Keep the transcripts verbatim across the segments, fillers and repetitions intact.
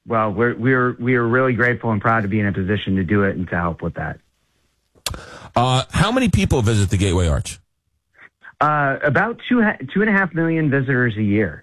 well, we're we're we are really grateful and proud to be in a position to do it and to help with that. Uh, how many people visit the Gateway Arch? Uh, about two two and a half million visitors a year.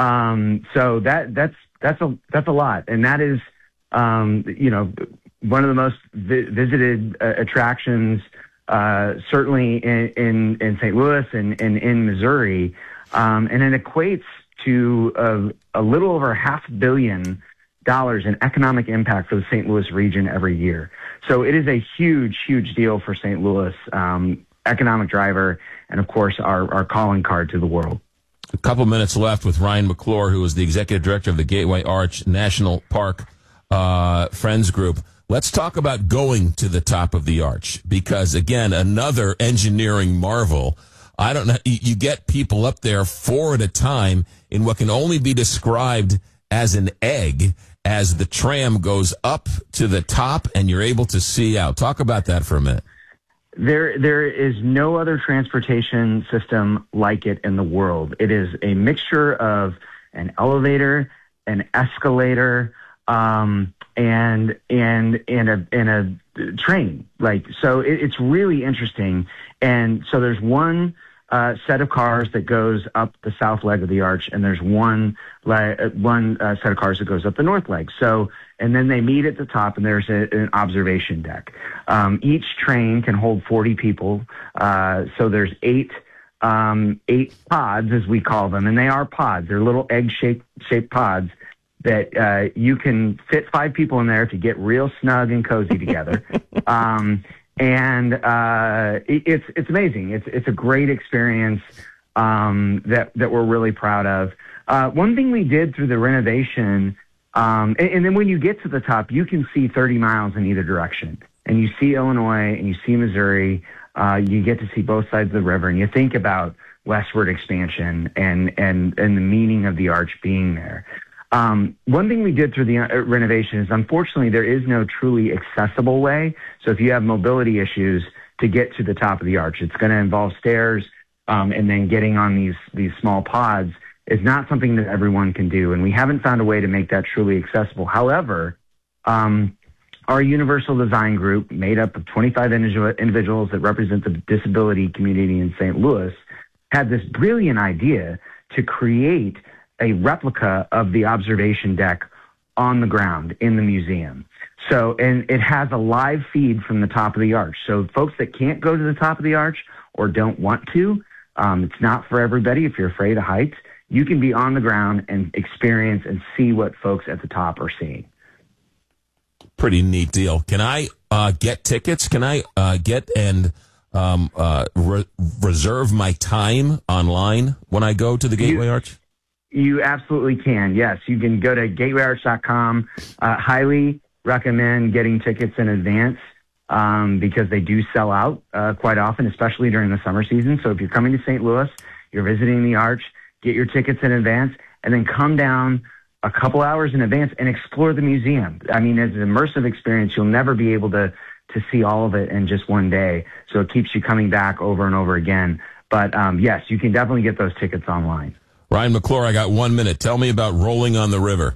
Um, so that that's that's a that's a lot, and that is um, you know one of the most vi- visited uh, attractions, uh, certainly in, in in Saint Louis and, and in Missouri, um, and it equates to a, a little over half a billion dollars in economic impact for the Saint Louis region every year. So it is a huge, huge deal for Saint Louis, um, economic driver, and of course our, our calling card to the world. A couple minutes left with Ryan McClure, who is the executive director of the Gateway Arch National Park uh, Friends Group. Let's talk about going to the top of the arch, because again, another engineering marvel. I don't know. You get people up there four at a time in what can only be described as an egg, as the tram goes up to the top and you're able to see out. Talk about that for a minute. There, there is no other transportation system like it in the world. It is a mixture of an elevator, an escalator, um, and and and a and a train. Like so, it, it's really interesting. And so there's one uh, set of cars that goes up the south leg of the arch, and there's one le- one uh, set of cars that goes up the north leg. So, and then they meet at the top, and there's a, an observation deck. Um, each train can hold forty people, uh, so there's eight um, eight pods, as we call them, and they are pods. They're little egg-shaped shaped pods that uh, you can fit five people in there to get real snug and cozy together. um, And uh, it, it's it's amazing. It's it's a great experience um, that that we're really proud of. Uh, one thing we did through the renovation, um, and, and then when you get to the top, you can see thirty miles in either direction, and you see Illinois and you see Missouri. Uh, you get to see both sides of the river, and you think about westward expansion and and and the meaning of the arch being there. Um, one thing we did through the uh, renovation is, unfortunately, there is no truly accessible way. So if you have mobility issues to get to the top of the arch, it's going to involve stairs, um, and then getting on these, these small pods is not something that everyone can do. And we haven't found a way to make that truly accessible. However, um, our Universal Design Group, made up of twenty-five individuals that represent the disability community in Saint Louis, had this brilliant idea to create a replica of the observation deck on the ground in the museum. So, and it has a live feed from the top of the arch. So folks that can't go to the top of the arch or don't want to, um, it's not for everybody. If you're afraid of heights, you can be on the ground and experience and see what folks at the top are seeing. Pretty neat deal. Can I uh, get tickets? Can I uh, get and um, uh, re- reserve my time online when I go to the Gateway You, Arch? You absolutely can. Yes, you can go to gateway arch dot com. Uh, highly recommend getting tickets in advance um, because they do sell out uh, quite often, especially during the summer season. So if you're coming to Saint Louis, you're visiting the arch, get your tickets in advance, and then come down a couple hours in advance and explore the museum. I mean, it's an immersive experience. You'll never be able to to see all of it in just one day. So it keeps you coming back over and over again. But um, yes, you can definitely get those tickets online. Ryan McClure, I got one minute. Tell me about Rolling on the River.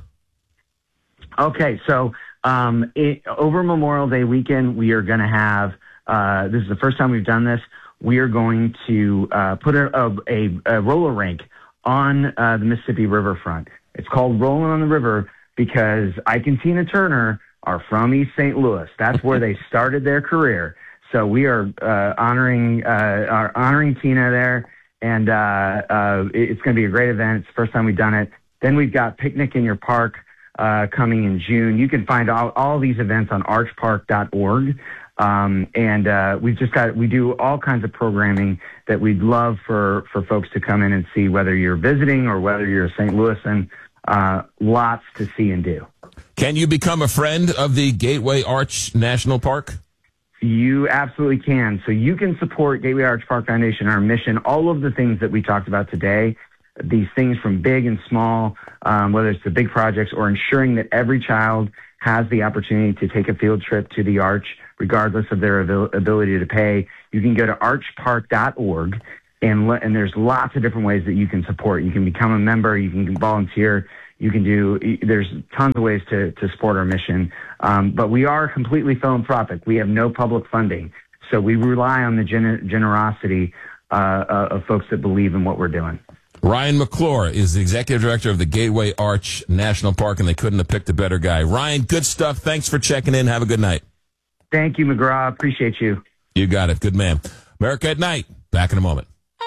Okay, so um, it, over Memorial Day weekend, we are going to have, uh, this is the first time we've done this, we are going to uh, put a, a, a roller rink on uh, the Mississippi riverfront. It's called Rolling on the River because Ike and Tina Turner are from East Saint Louis. That's where they started their career. So we are uh, honoring, uh, are honoring Tina there. And uh, uh, it's going to be a great event. It's the first time we've done it. Then we've got Picnic in Your Park uh, coming in June. You can find all, all these events on arch park dot org. Um, and uh, we've just got, we do all kinds of programming that we'd love for, for folks to come in and see, whether you're visiting or whether you're a Saint Louisan. Uh, lots to see and do. Can you become a friend of the Gateway Arch National Park? You absolutely can. So you can support Gateway Arch Park Foundation, our mission, all of the things that we talked about today, these things from big and small, um, whether it's the big projects or ensuring that every child has the opportunity to take a field trip to the Arch, regardless of their abil- ability to pay. You can go to arch park dot org, and, le- and there's lots of different ways that you can support. You can become a member, you can volunteer, You can do, there's tons of ways to, to support our mission. Um, but we are completely philanthropic. We have no public funding. So we rely on the gener- generosity uh, uh, of folks that believe in what we're doing. Ryan McClure is the executive director of the Gateway Arch National Park, and they couldn't have picked a better guy. Ryan, good stuff. Thanks for checking in. Have a good night. Thank you, McGraw. Appreciate you. You got it. Good man. America at Night. Back in a moment.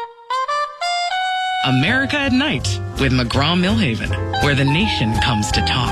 America at Night with McGraw-Millhaven, where the nation comes to talk.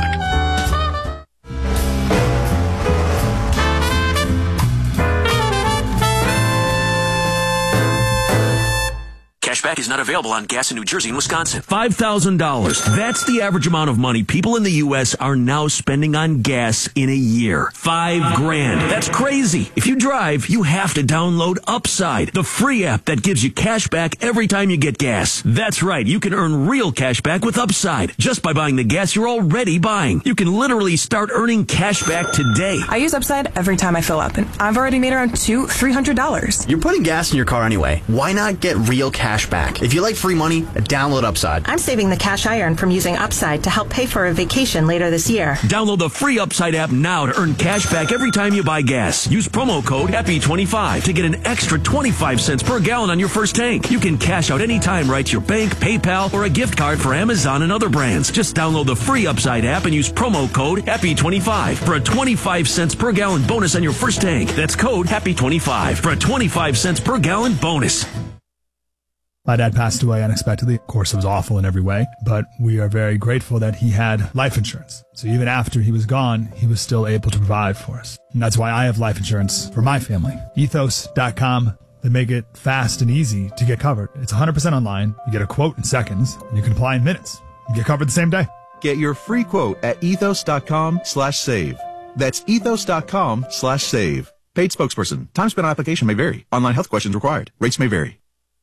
Cashback is not available on gas in New Jersey and Wisconsin. five thousand dollars. That's the average amount of money people in the U S are now spending on gas in a year. Five grand. That's crazy. If you drive, you have to download Upside, the free app that gives you cash back every time you get gas. That's right. You can earn real cash back with Upside just by buying the gas you're already buying. You can literally start earning cash back today. I use Upside every time I fill up, and I've already made around two, three hundred dollars. You're putting gas in your car anyway. Why not get real cash back? If you like free money, download Upside. I'm saving the cash I earn from using Upside to help pay for a vacation later this year. Download the free Upside app now to earn cash back every time you buy gas. Use promo code happy twenty-five to get an extra twenty-five cents per gallon on your first tank. You can cash out anytime right to your bank, PayPal, or a gift card for Amazon and other brands. Just download the free Upside app and use promo code happy twenty-five for a twenty-five cents per gallon bonus on your first tank. That's code happy twenty-five for a twenty-five cents per gallon bonus. My dad passed away unexpectedly. Of course, it was awful in every way, but we are very grateful that he had life insurance. So even after he was gone, he was still able to provide for us. And that's why I have life insurance for my family. ethos dot com. They make it fast and easy to get covered. It's one hundred percent online. You get a quote in seconds, and you can apply in minutes. You get covered the same day. Get your free quote at ethos dot com slash save. That's ethos dot com slash save. Paid spokesperson. Time spent on application may vary. Online health questions required. Rates may vary.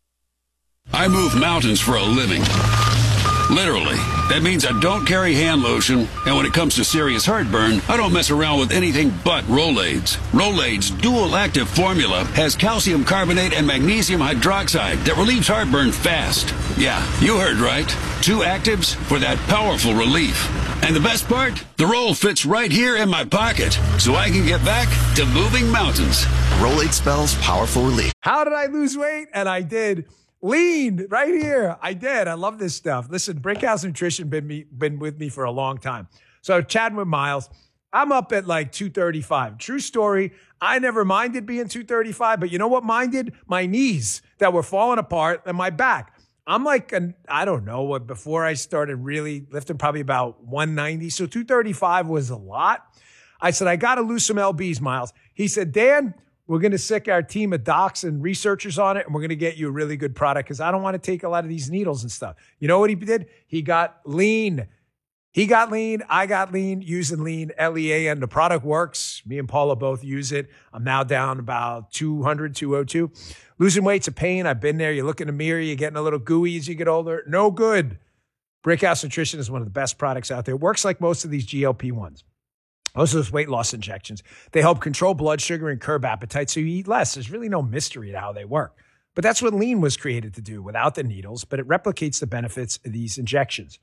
I move mountains for a living. Literally. That means I don't carry hand lotion, and when it comes to serious heartburn, I don't mess around with anything but Rolaids. Rolaids' dual-active formula has calcium carbonate and magnesium hydroxide that relieves heartburn fast. Yeah, you heard right. Two actives for that powerful relief. And the best part? The roll fits right here in my pocket, so I can get back to moving mountains. Rolade spells powerful relief. How did I lose weight? And I did. Lean right here. I did. I love this stuff. Listen, Brickhouse Nutrition been me been with me for a long time. So chatting with Miles, I'm up at like two thirty-five. True story. I never minded being two thirty-five, but you know what minded? My knees that were falling apart and my back. I'm like, an, I don't know what, before I started really lifting, probably about one ninety. So two thirty-five was a lot. I said, I got to lose some L Bs, Miles. He said, Dan, we're going to sick our team of docs and researchers on it, and we're going to get you a really good product because I don't want to take a lot of these needles and stuff. You know what he did? He got lean. He got lean. I got lean using lean, L E A N. The product works. Me and Paula both use it. I'm now down about two hundred, two oh two. Losing weight's a pain. I've been there. You look in the mirror, you're getting a little gooey as you get older. No good. Brickhouse Nutrition is one of the best products out there. It works like most of these G L P ones. Most of those weight loss injections, they help control blood sugar and curb appetite so you eat less. There's really no mystery to how they work. But that's what lean was created to do without the needles, but it replicates the benefits of these injections.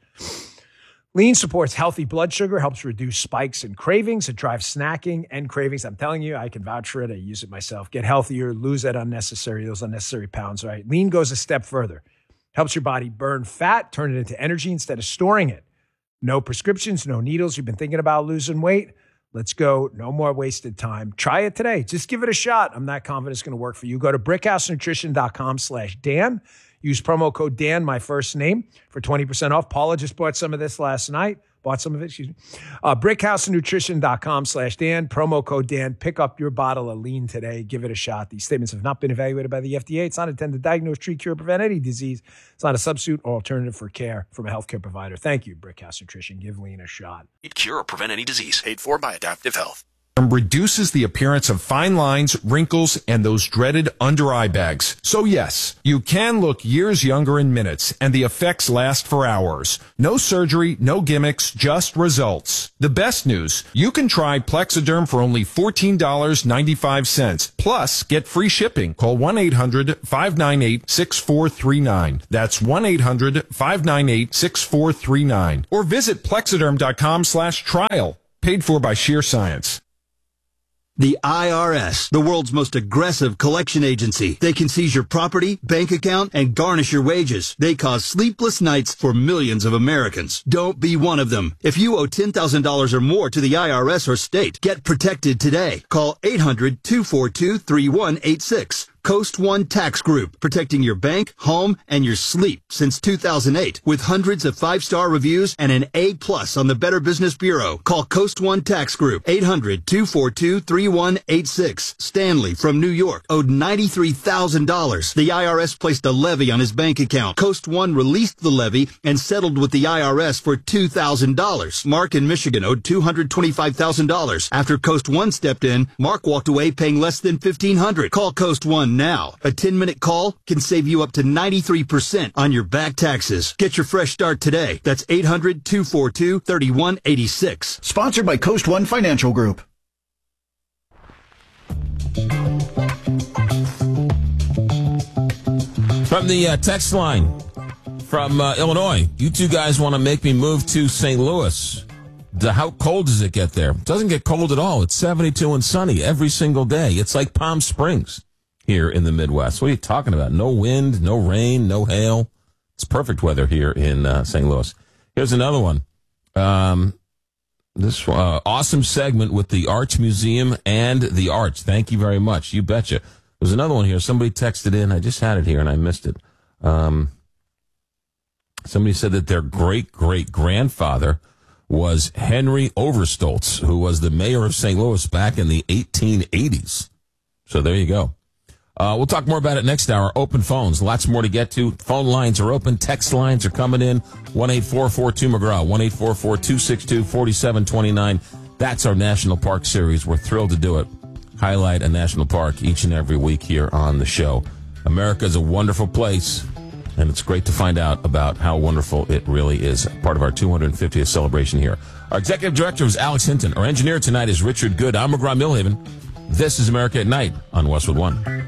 Lean supports healthy blood sugar, helps reduce spikes and cravings. It drives snacking and cravings. I'm telling you, I can vouch for it. I use it myself. Get healthier, lose that unnecessary, those unnecessary pounds, right? Lean goes a step further. Helps your body burn fat, turn it into energy instead of storing it. No prescriptions, no needles. You've been thinking about losing weight? Let's go. No more wasted time. Try it today. Just give it a shot. I'm not confident it's going to work for you. Go to brickhouse nutrition dot com slash Dan. Use promo code Dan, my first name, for twenty percent off. Paula just bought some of this last night. Bought some of it, excuse me. Uh, brickhouse nutrition dot com slash Dan. Promo code Dan. Pick up your bottle of lean today. Give it a shot. These statements have not been evaluated by the F D A. It's not intended to diagnose, treat, cure, or prevent any disease. It's not a substitute or alternative for care from a healthcare provider. Thank you, Brickhouse Nutrition. Give lean a shot. Cure or prevent any disease. Paid for by Adaptive Health. reduces the appearance of fine lines, wrinkles, and those dreaded under-eye bags. So yes, you can look years younger in minutes, and the effects last for hours. No surgery, no gimmicks, just results. The best news, you can try Plexiderm for only fourteen dollars and ninety-five cents. Plus, get free shipping. Call one eight hundred, five nine eight, six four three nine. That's one eight hundred, five nine eight, six four three nine. Or visit plexiderm.com slash trial. Paid for by Sheer Science. The I R S, the world's most aggressive collection agency. They can seize your property, bank account, and garnish your wages. They cause sleepless nights for millions of Americans. Don't be one of them. If you owe ten thousand dollars or more to the I R S or state, get protected today. Call eight hundred, two four two, three one eight six. Coast One Tax Group, protecting your bank, home, and your sleep since two thousand eight. With hundreds of five-star reviews and an A plus on the Better Business Bureau. Call Coast One Tax Group, eight hundred, two four two, three one eight six. Stanley from New York owed ninety-three thousand dollars. The I R S placed a levy on his bank account. Coast One released the levy and settled with the I R S for two thousand dollars. Mark in Michigan owed two hundred twenty-five thousand dollars. After Coast One stepped in, Mark walked away paying less than fifteen hundred dollars. Call Coast One now. A ten-minute call can save you up to ninety-three percent on your back taxes. Get your fresh start today. That's eight hundred, two four two, three one eight six. Sponsored by Coast One Financial Group. From the uh, text line from uh, Illinois, you two guys want to make me move to Saint Louis. The, how cold does it get there? It doesn't get cold at all. It's seventy-two and sunny every single day. It's like Palm Springs here in the Midwest. What are you talking about? No wind, no rain, no hail. It's perfect weather here in uh, Saint Louis. Here's another one. Um, this uh, awesome segment with the Arch Museum and the Arch. Thank you very much. You betcha. There's another one here. Somebody texted in. I just had it here and I missed it. Um, somebody said that their great-great-grandfather was Henry Overstolz, who was the mayor of Saint Louis back in the eighteen eighties. So there you go. Uh, we'll talk more about it next hour. Open phones. Lots more to get to. Phone lines are open. Text lines are coming in. one eight four four two McGraw. one eight four four two six two four seven two nine. That's our National Park Series. We're thrilled to do it. Highlight a national park each and every week here on the show. America is a wonderful place, and it's great to find out about how wonderful it really is. Part of our two hundred fiftieth celebration here. Our executive director is Alex Hinton. Our engineer tonight is Richard Good. I'm McGraw Millhaven. This is America at Night on Westwood One.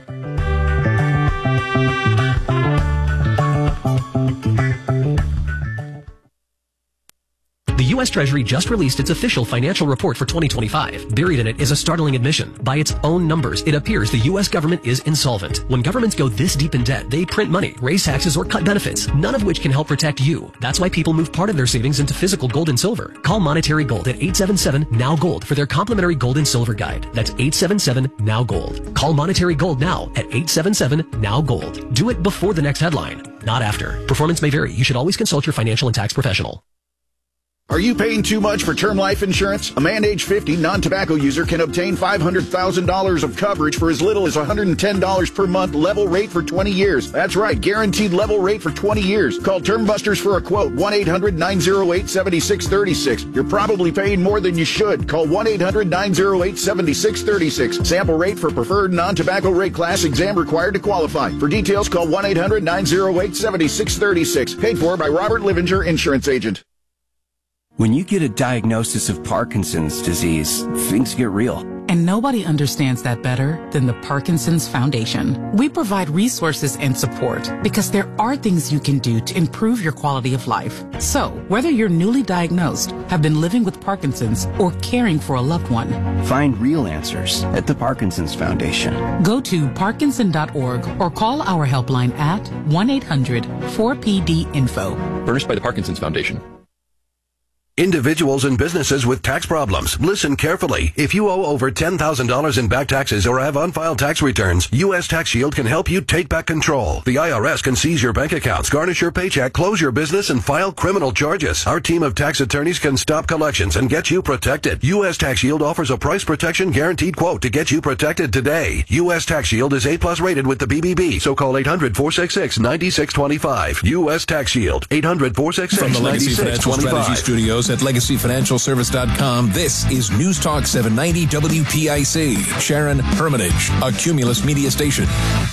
The U S Treasury just released its official financial report for twenty twenty-five. Buried in it is a startling admission. By its own numbers, it appears the U S government is insolvent. When governments go this deep in debt, they print money, raise taxes, or cut benefits, none of which can help protect you. That's why people move part of their savings into physical gold and silver. Call Monetary Gold at eight seven seven, N O W Gold for their complimentary gold and silver guide. That's eight seven seven, N O W Gold. Call Monetary Gold now at eight seven seven, N O W Gold. Do it before the next headline, not after. Performance may vary. You should always consult your financial and tax professional. Are you paying too much for term life insurance? A man age fifty non-tobacco user can obtain five hundred thousand dollars of coverage for as little as one hundred ten dollars per month, level rate for twenty years. That's right, guaranteed level rate for twenty years. Call Term Busters for a quote, one eight hundred, nine oh eight, seven six three six. You're probably paying more than you should. Call one eight hundred, nine oh eight, seven six three six. Sample rate for preferred non-tobacco rate class, exam required to qualify. For details, call one eight hundred, nine oh eight, seven six three six. Paid for by Robert Livinger, Insurance Agent. When you get a diagnosis of Parkinson's disease, things get real. And nobody understands that better than the Parkinson's Foundation. We provide resources and support because there are things you can do to improve your quality of life. So, whether you're newly diagnosed, have been living with Parkinson's, or caring for a loved one, find real answers at the Parkinson's Foundation. Go to parkinson dot org or call our helpline at one eight hundred, four P D info. Furnished by the Parkinson's Foundation. Individuals and businesses with tax problems, listen carefully. If you owe over ten thousand dollars in back taxes or have unfiled tax returns, U S Tax Shield can help you take back control. The I R S can seize your bank accounts, garnish your paycheck, close your business, and file criminal charges. Our team of tax attorneys can stop collections and get you protected. U S Tax Shield offers a price protection guaranteed quote to get you protected today. U S Tax Shield is A plus rated with the B B B, so call eight hundred, four six six, nine six two five. U S Tax Shield, eight hundred, four six six, nine six two five. From the Legacy Financial Strategy Studios at legacy financial service dot com. This is News Talk seven ninety W P I C. Sharon Hermitage, a Cumulus media station.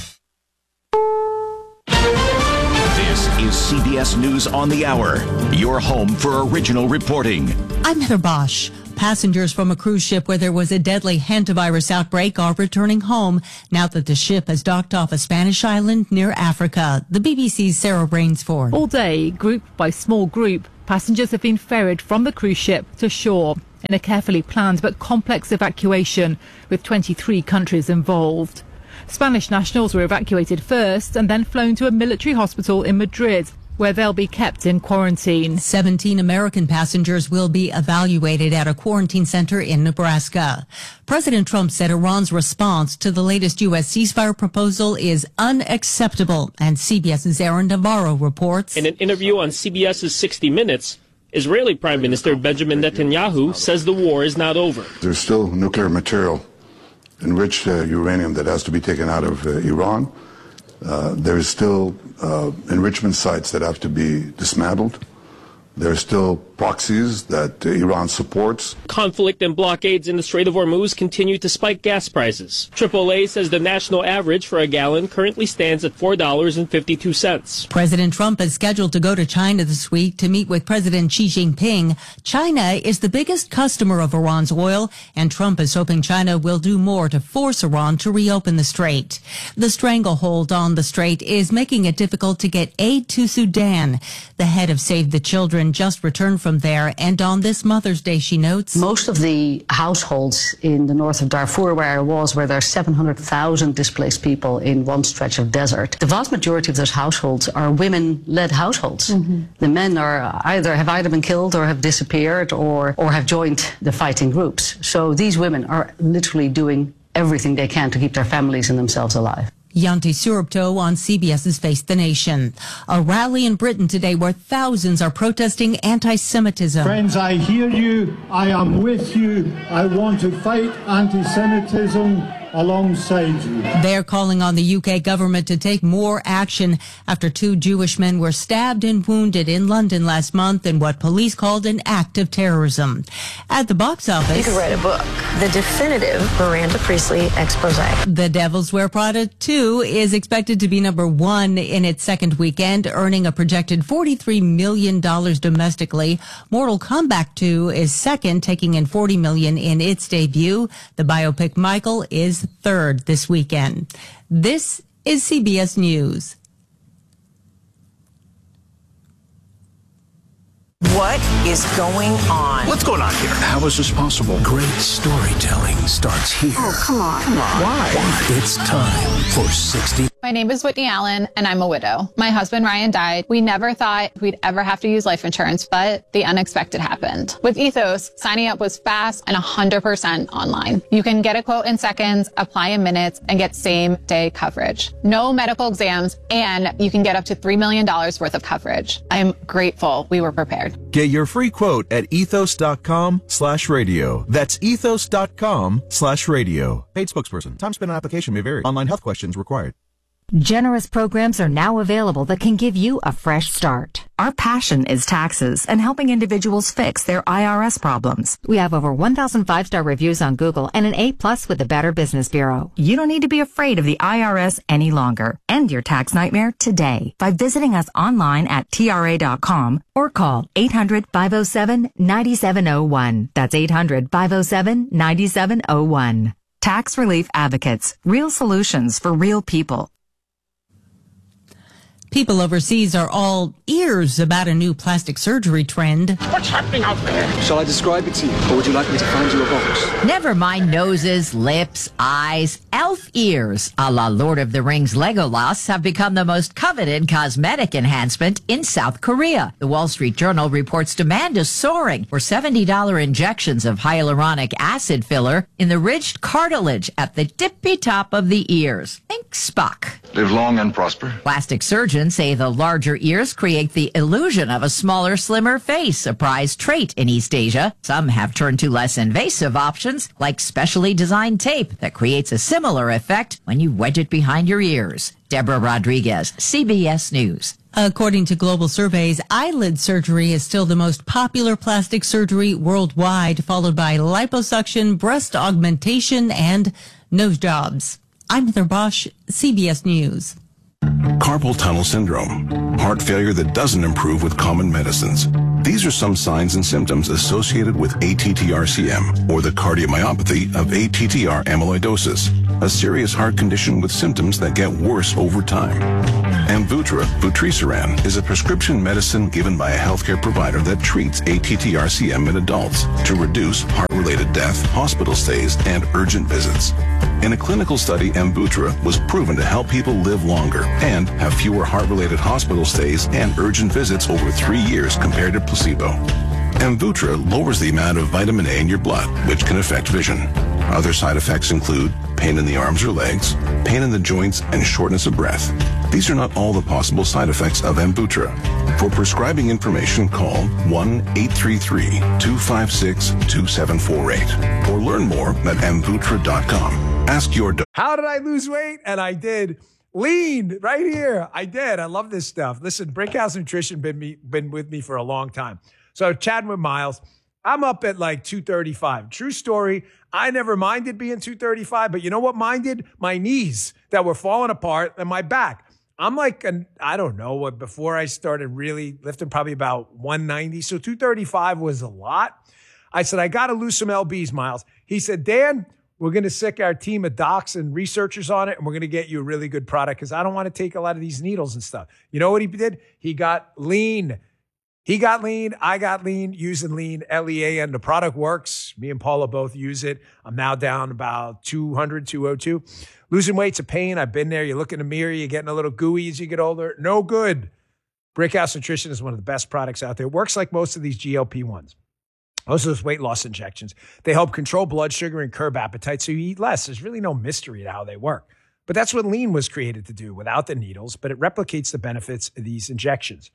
This is C B S News on the Hour, your home for original reporting. I'm Heather Bosch. Passengers from a cruise ship where there was a deadly hantavirus outbreak are returning home now that the ship has docked off a Spanish island near Africa. The B B C's Sarah Rainsford. All day, group by small group, passengers have been ferried from the cruise ship to shore in a carefully planned but complex evacuation with twenty-three countries involved. Spanish nationals were evacuated first and then flown to a military hospital in Madrid, where they'll be kept in quarantine. seventeen American passengers will be evaluated at a quarantine center in Nebraska. President Trump said Iran's response to the latest U S ceasefire proposal is unacceptable, and CBS's Aaron Navarro reports. In an interview on CBS's sixty minutes, Israeli Prime Minister Benjamin Netanyahu says the war is not over. There's still nuclear material, enriched uh, uranium, that has to be taken out of uh, Iran. Uh, there is still uh, enrichment sites that have to be dismantled. There are still proxies that uh, Iran supports. Conflict and blockades in the Strait of Hormuz continue to spike gas prices. triple A says the national average for a gallon currently stands at four dollars and fifty-two cents. President Trump is scheduled to go to China this week to meet with President Xi Jinping. China is the biggest customer of Iran's oil, and Trump is hoping China will do more to force Iran to reopen the strait. The stranglehold on the strait is making it difficult to get aid to Sudan. The head of Save the Children just returned from there, and on this Mother's Day, she notes, most of the households in the north of Darfur, where I was, where there are seven hundred thousand displaced people in one stretch of desert, the vast majority of those households are women-led households. Mm-hmm. The men are either have either been killed or have disappeared or or have joined the fighting groups. So these women are literally doing everything they can to keep their families and themselves alive. Yanti Surupto on CBS's Face the Nation. A rally in Britain today where thousands are protesting anti-Semitism. Friends, I hear you. I am with you. I want to fight anti-Semitism alongside you. They're calling on the U K government to take more action after two Jewish men were stabbed and wounded in London last month in what police called an act of terrorism. At the box office, you could write a book, The Definitive Miranda Priestly Expose. The Devil's Wear Prada two is expected to be number one in its second weekend, earning a projected forty-three million dollars domestically. Mortal Kombat two is second, taking in forty million dollars in its debut. The biopic Michael is third this weekend. This is C B S News. What is going on? What's going on here? How is this possible? Great storytelling starts here. Oh, come on. Come on. Why? It's time for sixty. My name is Whitney Allen, and I'm a widow. My husband, Ryan, died. We never thought we'd ever have to use life insurance, but the unexpected happened. With Ethos, signing up was fast and one hundred percent online. You can get a quote in seconds, apply in minutes, and get same-day coverage. No medical exams, and you can get up to three million dollars worth of coverage. I'm grateful we were prepared. Get your free quote at ethos.com slash radio. That's ethos.com slash radio. Paid spokesperson. Time spent on application may vary. Online health questions required. Generous programs are now available that can give you a fresh start. Our passion is taxes and helping individuals fix their I R S problems. We have over one thousand five-star reviews on Google and an A plus with the Better Business Bureau. You don't need to be afraid of the I R S any longer. End your tax nightmare today by visiting us online at T R A dot com or call eight hundred, five oh seven, nine seven oh one. That's eight hundred, five oh seven, nine seven oh one. Tax Relief Advocates. Real solutions for real people. People overseas are all ears about a new plastic surgery trend. What's happening out there? Shall I describe it to you, or would you like me to find you a box? Never mind noses, lips, eyes. Elf ears, a la Lord of the Rings Legolas, have become the most coveted cosmetic enhancement in South Korea. The Wall Street Journal reports demand is soaring for seventy dollars injections of hyaluronic acid filler in the ridged cartilage at the tippy top of the ears. Think Spock. Live long and prosper. Plastic surgeons say the larger ears create the illusion of a smaller, slimmer face, a prized trait in East Asia. Some have turned to less invasive options, like specially designed tape that creates a similar effect when you wedge it behind your ears. Deborah Rodriguez, C B S News. According to global surveys, eyelid surgery is still the most popular plastic surgery worldwide, followed by liposuction, breast augmentation, and nose jobs. I'm Heather Bosch, C B S News. Carpal tunnel syndrome, heart failure that doesn't improve with common medicines. These are some signs and symptoms associated with A T T R C M, or the cardiomyopathy of A T T R amyloidosis, a serious heart condition with symptoms that get worse over time. Amvuttra, vutrisiran, is a prescription medicine given by a healthcare provider that treats A T T R C M in adults to reduce heart-related death, hospital stays, and urgent visits. In a clinical study, Amvuttra was proven to help people live longer and have fewer heart-related hospital stays and urgent visits over three years compared to placebo. Amvuttra lowers the amount of vitamin A in your blood, which can affect vision. Other side effects include pain in the arms or legs, pain in the joints, and shortness of breath. These are not all the possible side effects of Amvuttra. For prescribing information, call one eight three three, two five six, two seven four eight or learn more at amvuttra dot com. Ask your doctor. How did I lose weight? And I did. Lean right here. I did. I love this stuff. Listen, Brickhouse Nutrition been me been with me for a long time. So chatting with Miles, I'm up at like two thirty-five. True story. I never minded being two thirty-five, but you know what minded? My knees that were falling apart and my back. I'm like, an, I don't know what, before I started really lifting, probably about one ninety. So two thirty-five was a lot. I said, I got to lose some L Bs, Miles. He said, Dan, we're going to sick our team of docs and researchers on it, and we're going to get you a really good product because I don't want to take a lot of these needles and stuff. You know what he did? He got lean. He got lean. I got lean using lean, L E A N. The product works. Me and Paula both use it. I'm now down about two hundred, two oh two. Losing weight's a pain. I've been there. You look in the mirror, you're getting a little gooey as you get older. No good. Brickhouse Nutrition is one of the best products out there. It works like most of these G L P ones. Most of those weight loss injections. They help control blood sugar and curb appetite so you eat less. There's really no mystery to how they work. But that's what lean was created to do without the needles, but it replicates the benefits of these injections.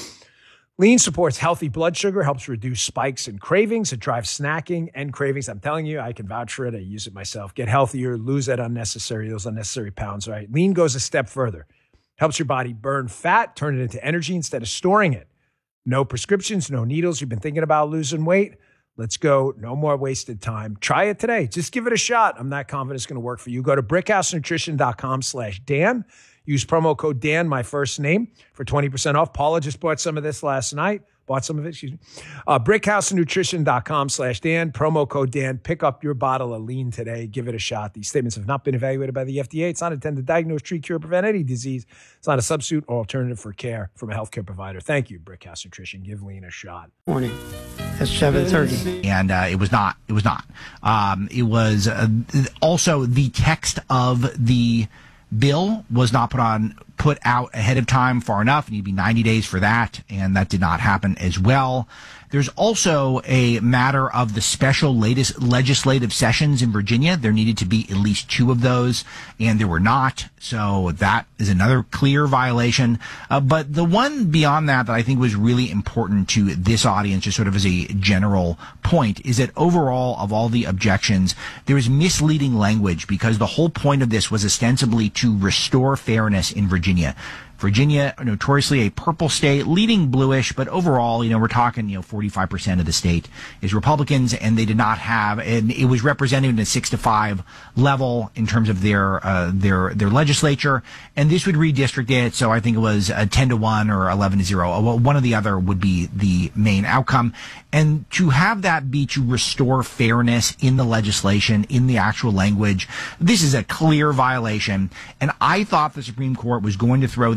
Lean supports healthy blood sugar, helps reduce spikes and cravings. It drives snacking and cravings. I'm telling you, I can vouch for it. I use it myself. Get healthier, lose that unnecessary, those unnecessary pounds, right? Lean goes a step further. Helps your body burn fat, turn it into energy instead of storing it. No prescriptions, no needles. You've been thinking about losing weight? Let's go. No more wasted time. Try it today. Just give it a shot. I'm not confident it's going to work for you. Go to brickhousenutrition.com slash Dan. Use promo code Dan, my first name, for twenty percent off. Paula just bought some of this last night. Bought some of it, excuse me. Uh, brickhousenutrition.com slash Dan. Promo code Dan. Pick up your bottle of lean today. Give it a shot. These statements have not been evaluated by the F D A. It's not intended to diagnose, treat, cure, prevent any disease. It's not a substitute or alternative for care from a healthcare provider. Thank you, Brickhouse Nutrition. Give lean a shot. Morning. At seven thirty. And uh, it was not. It was not. Um, it was uh, also the text of the bill was not put on put out ahead of time far enough. It needed to be ninety days for that, and that did not happen as well. There's also a matter of the special latest legislative sessions in Virginia. There needed to be at least two of those, and there were not. So that is another clear violation. Uh, but the one beyond that that I think was really important to this audience, just sort of as a general point, is that overall of all the objections, there was misleading language because the whole point of this was ostensibly to restore fairness in Virginia. Virginia, notoriously a purple state, leading bluish, but overall, you know, we're talking, you know, forty-five percent of the state is Republicans, and they did not have, and it was represented in a six to five level in terms of their, uh, their, their legislature, and this would redistrict it, so I think it was a ten to one or eleven to zero. Well, one or the other would be the main outcome. And to have that be to restore fairness in the legislation, in the actual language, this is a clear violation, and I thought the Supreme Court was going to throw this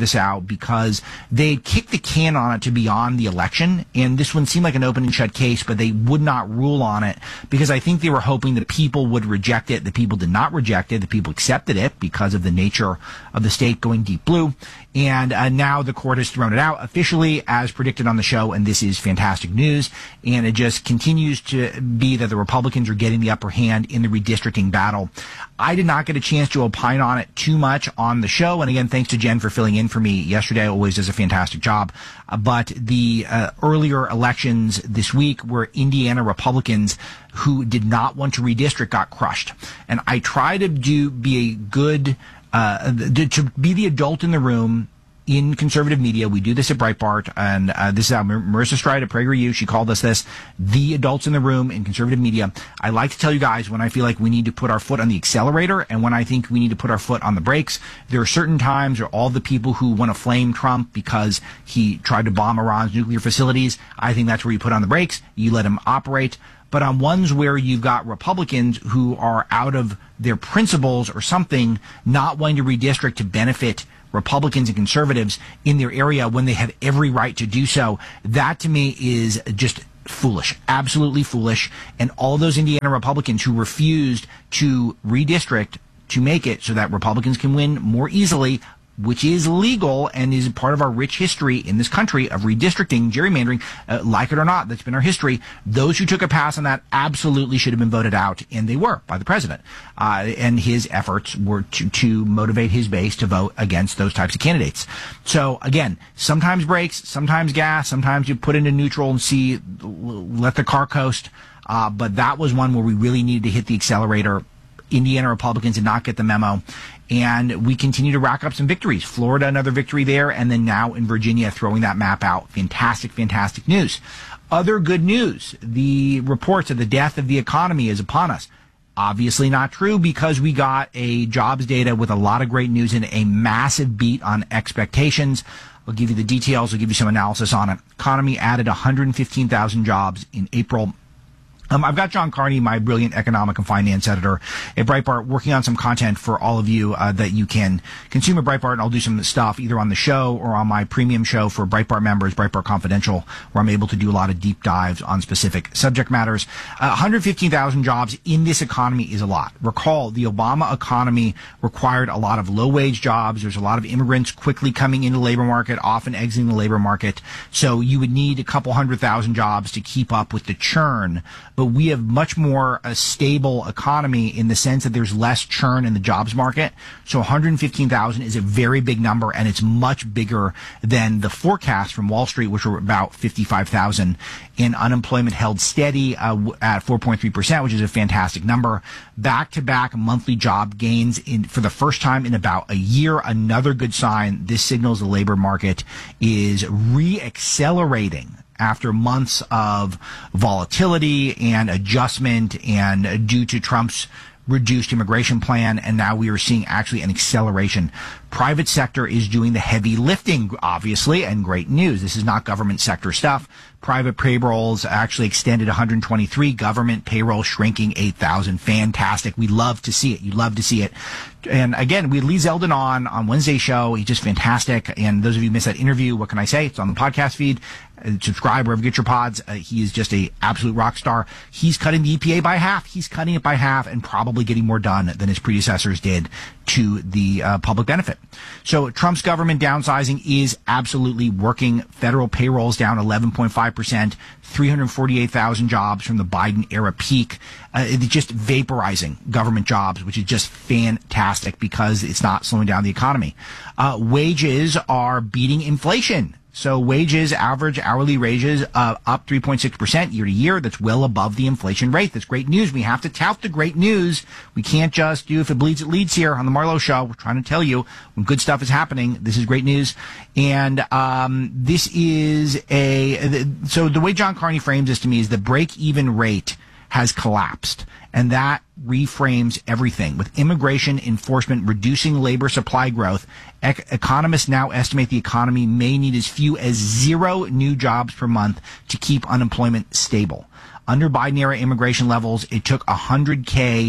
this out because they kicked the can on it to beyond the election, and this one seemed like an open and shut case, but they would not rule on it because I think they were hoping the people would reject it. The people did not reject it. The people accepted it because of the nature of the state going deep blue, and uh, now the court has thrown it out officially as predicted on the show, and this is fantastic news, and it just continues to be that the Republicans are getting the upper hand in the redistricting battle. I did not get a chance to opine on it too much on the show, and again, thanks to Jen for filling in for me yesterday. Always does a fantastic job. Uh, but the uh, earlier elections this week where Indiana Republicans who did not want to redistrict got crushed. And I try to do be a good, uh, to be the adult in the room in conservative media. We do this at Breitbart, and uh, this is how Mar- Marissa Stride at PragerU, she called us this, the adults in the room in conservative media. I like to tell you guys when I feel like we need to put our foot on the accelerator and when I think we need to put our foot on the brakes. There are certain times where all the people who want to flame Trump because he tried to bomb Iran's nuclear facilities, I think that's where you put on the brakes. You let him operate. But on ones where you've got Republicans who are out of their principles or something, not wanting to redistrict to benefit Republicans and conservatives in their area when they have every right to do so, that to me is just foolish, absolutely foolish. And all those Indiana Republicans who refused to redistrict to make it so that Republicans can win more easily, which is legal and is part of our rich history in this country of redistricting, gerrymandering, uh, like it or not, that's been our history. Those who took a pass on that absolutely should have been voted out, and they were by the president. Uh, and his efforts were to, to motivate his base to vote against those types of candidates. So again, sometimes brakes, sometimes gas, sometimes you put into neutral and see, let the car coast. Uh, but that was one where we really needed to hit the accelerator. Indiana Republicans did not get the memo. And we continue to rack up some victories. Florida, another victory there. And then now in Virginia, throwing that map out. Fantastic, fantastic news. Other good news. The reports of the death of the economy is upon us. Obviously not true because we got a jobs data with a lot of great news and a massive beat on expectations. I'll give you the details. I'll give you some analysis on it. Economy added one hundred fifteen thousand jobs in April. Um, I've got John Carney, my brilliant economic and finance editor at Breitbart, working on some content for all of you uh, that you can consume at Breitbart. And I'll do some stuff either on the show or on my premium show for Breitbart members, Breitbart Confidential, where I'm able to do a lot of deep dives on specific subject matters. Uh, one hundred fifteen thousand jobs in this economy is a lot. Recall, the Obama economy required a lot of low-wage jobs. There's a lot of immigrants quickly coming into the labor market, often exiting the labor market. So you would need a couple hundred thousand jobs to keep up with the churn. But we have much more a stable economy in the sense that there's less churn in the jobs market. So one hundred fifteen thousand is a very big number, and it's much bigger than the forecast from Wall Street, which were about fifty-five thousand. And unemployment held steady uh, at four point three percent, which is a fantastic number. Back-to-back monthly job gains in for the first time in about a year. Another good sign. This signals the labor market is re-accelerating after months of volatility and adjustment and due to Trump's reduced immigration plan, and now we are seeing actually an acceleration. Private sector is doing the heavy lifting, obviously, and great news. This is not government sector stuff. Private payrolls actually extended one hundred twenty-three. Government payroll shrinking eight thousand. Fantastic. We love to see it. You love to see it. And again, we had Lee Zeldin on on Wednesday's show. He's just fantastic. And those of you who missed that interview, what can I say? It's on the podcast feed. Uh, subscribe wherever you get your pods. Uh, he is just a absolute rock star. He's cutting the E P A by half. He's cutting it by half and probably getting more done than his predecessors did to the uh, public benefit. So Trump's government downsizing is absolutely working. Federal payrolls down eleven point five percent, three hundred forty-eight thousand jobs from the Biden era peak. Uh, it's just vaporizing government jobs, which is just fantastic because it's not slowing down the economy. Uh, wages are beating inflation. So wages, average hourly wages, uh, up three point six percent year to year. That's well above the inflation rate. That's great news. We have to tout the great news. We can't just do if it bleeds, it leads here on the Marlowe Show. We're trying to tell you when good stuff is happening. This is great news. And, um, this is a, so the way John Carney frames this to me is the break-even rate has collapsed. And that reframes everything. With immigration enforcement reducing labor supply growth, ec- economists now estimate the economy may need as few as zero new jobs per month to keep unemployment stable. Under Biden-era immigration levels, it took one hundred K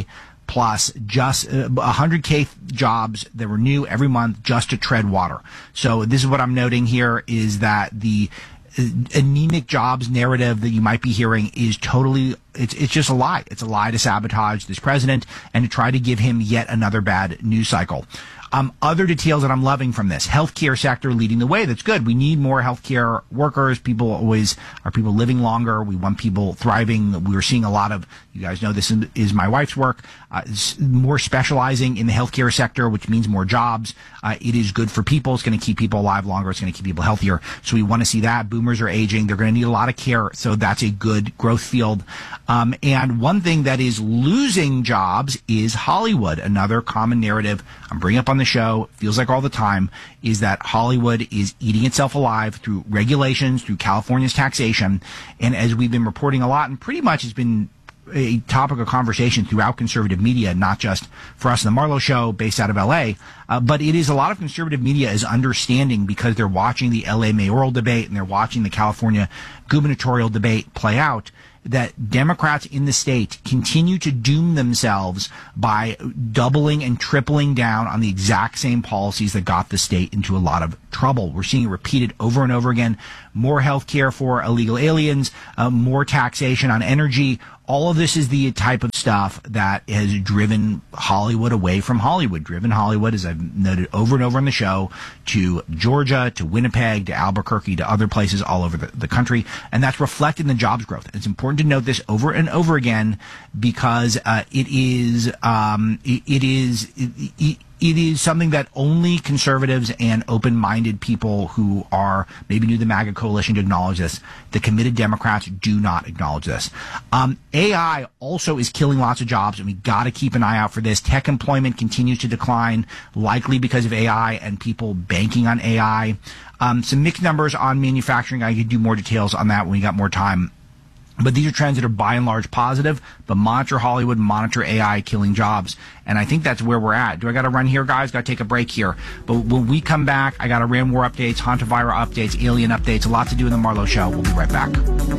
plus just uh, one hundred K jobs that were new every month just to tread water. So this is what I'm noting here is that the anemic jobs narrative that you might be hearing is totally, it's it's just a lie. It's a lie to sabotage this president and to try to give him yet another bad news cycle. Um, other details that I'm loving from this, healthcare sector leading the way. That's good. We need more healthcare workers. People always are people living longer. We want people thriving. We're seeing a lot of, you guys know this is my wife's work, uh, more specializing in the healthcare sector, which means more jobs. Uh, it is good for people. It's going to keep people alive longer. It's going to keep people healthier. So we want to see that. Boomers are aging. They're going to need a lot of care. So that's a good growth field. Um, and one thing that is losing jobs is Hollywood. Another common narrative I'm bringing up on the show, feels like all the time, is that Hollywood is eating itself alive through regulations, through California's taxation. And as we've been reporting a lot, and pretty much has been a topic of conversation throughout conservative media, not just for us in the Marlowe Show based out of L A, uh, but it is a lot of conservative media is understanding because they're watching the L A mayoral debate and they're watching the California gubernatorial debate play out, that Democrats in the state continue to doom themselves by doubling and tripling down on the exact same policies that got the state into a lot of trouble. We're seeing it repeated over and over again. More health care for illegal aliens, uh, more taxation on energy. All of this is the type of stuff that has driven Hollywood away from Hollywood, driven Hollywood, as I've noted over and over on the show, to Georgia, to Winnipeg, to Albuquerque, to other places all over the, the country. And that's reflected in the jobs growth. It's important to note this over and over again because uh, it is, um, it, it is, it, it, It is something that only conservatives and open-minded people who are maybe new to the MAGA coalition to acknowledge this. The committed Democrats do not acknowledge this. Um, A I also is killing lots of jobs, and we got to keep an eye out for this. Tech employment continues to decline, likely because of A I and people banking on A I. Um, some mixed numbers on manufacturing. I could do more details on that when we got more time. But these are trends that are by and large positive, but monitor Hollywood, monitor A I killing jobs. And I think that's where we're at. Do I got to run here, guys? Got to take a break here. But when we come back, I got Iran war updates, Hantavirus updates, alien updates, a lot to do in the Marlowe Show. We'll be right back.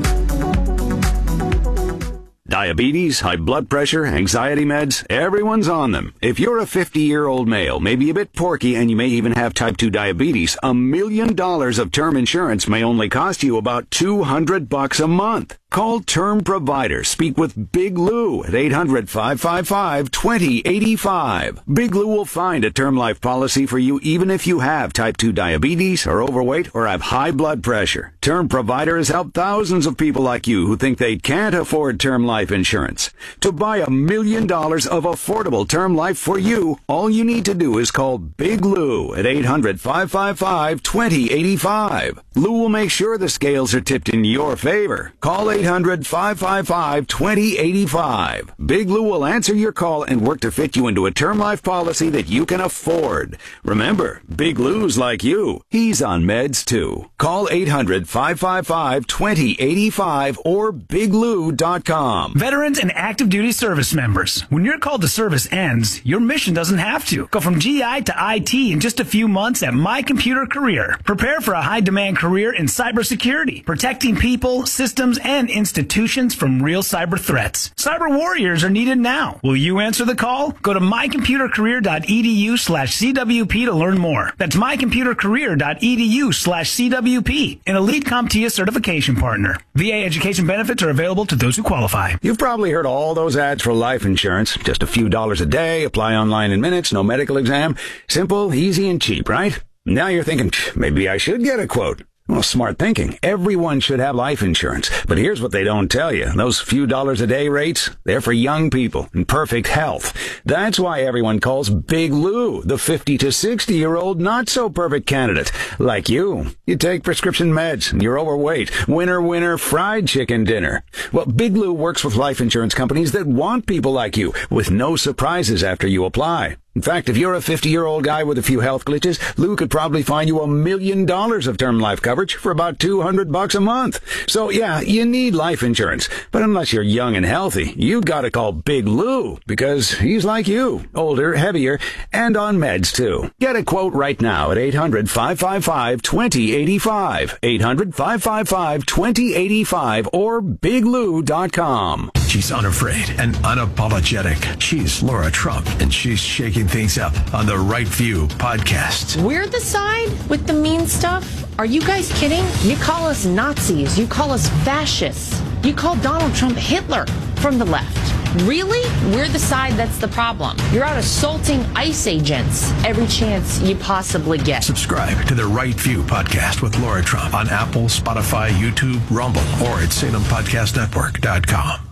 Diabetes, high blood pressure, anxiety meds, everyone's on them. If you're a fifty-year-old male, maybe a bit porky, and you may even have type two diabetes, a million dollars of term insurance may only cost you about two hundred bucks a month. Call Term Provider. Speak with Big Lou at eight hundred, five five five, two zero eight five. Big Lou will find a term life policy for you even if you have type two diabetes, are overweight, or have high blood pressure. Term Provider has helped thousands of people like you who think they can't afford term life insurance. To buy a million dollars of affordable term life for you, all you need to do is call Big Lou at eight hundred, five five five, two zero eight five. Lou will make sure the scales are tipped in your favor. Call eight hundred, five five five, two zero eight five. Big Lou will answer your call and work to fit you into a term life policy that you can afford. Remember, Big Lou's like you. He's on meds too. Call eight hundred, five five five, two zero eight five or big lou dot com. Veterans and active duty service members, when your call to service ends, your mission doesn't have to. Go from G I to I T in just a few months at My Computer Career. Prepare for a high-demand career in cybersecurity, protecting people, systems, and institutions from real cyber threats. Cyber warriors are needed now. Will you answer the call? Go to my computer career dot e d u slash c w p to learn more. That's my computer career dot e d u slash c w p, an elite CompTIA certification partner. V A education benefits are available to those who qualify. You've probably heard all those ads for life insurance. Just a few dollars a day, apply online in minutes, no medical exam. Simple, easy, and cheap, right? Now you're thinking, maybe I should get a quote. Well, smart thinking. Everyone should have life insurance. But here's what they don't tell you. Those few dollars a day rates, they're for young people in perfect health. That's why everyone calls Big Lou the fifty to sixty year old not so perfect candidate. Like you. You take prescription meds and you're overweight. Winner, winner, fried chicken dinner. Well, Big Lou works with life insurance companies that want people like you with no surprises after you apply. In fact, if you're a fifty-year-old guy with a few health glitches, Lou could probably find you a million dollars of term life coverage for about two hundred bucks a month. So yeah, you need life insurance. But unless you're young and healthy, you've got to call Big Lou because he's like you, older, heavier, and on meds too. Get a quote right now at eight hundred, five five five, two zero eight five, eight hundred, five five five, two zero eight five or big lou dot com. She's unafraid and unapologetic. She's Laura Trump, and she's shaking things up on the Right View podcast. We're the side with the mean stuff? Are you guys kidding? You call us Nazis. You call us fascists. You call Donald Trump Hitler from the left. Really? We're the side that's the problem. You're out assaulting ICE agents every chance you possibly get. Subscribe to the Right View podcast with Laura Trump on Apple, Spotify, YouTube, Rumble, or at Salem Podcast Network dot com.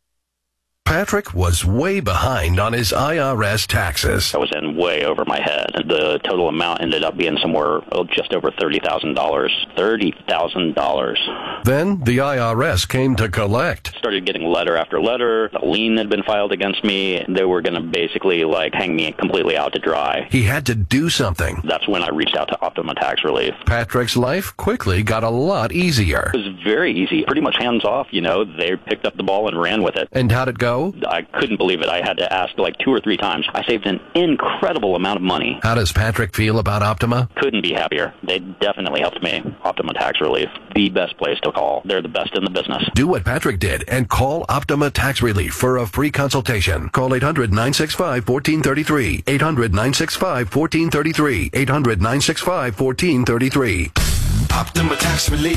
Patrick was way behind on his I R S taxes. I was in way over my head. The total amount ended up being somewhere oh, just over thirty thousand dollars. thirty thousand dollars. Then the I R S came to collect. Started getting letter after letter. A lien had been filed against me. They were going to basically like hang me completely out to dry. He had to do something. That's when I reached out to Optima Tax Relief. Patrick's life quickly got a lot easier. It was very easy. Pretty much hands off, you know. They picked up the ball and ran with it. And how'd it go? I couldn't believe it. I had to ask like two or three times. I saved an incredible amount of money. How does Patrick feel about Optima? Couldn't be happier. They definitely helped me. Optima Tax Relief, the best place to call. They're the best in the business. Do what Patrick did and call Optima Tax Relief for a free consultation. Call eight hundred, nine six five, one four three three. eight hundred, nine six five, one four three three. eight hundred, nine six five, one four three three. Optima Tax Relief.